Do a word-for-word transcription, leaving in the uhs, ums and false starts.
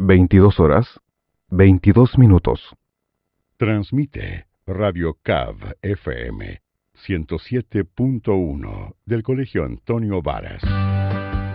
veintidós horas, veintidós minutos. Transmite Radio C A V F M ciento siete punto uno del Colegio Antonio Varas.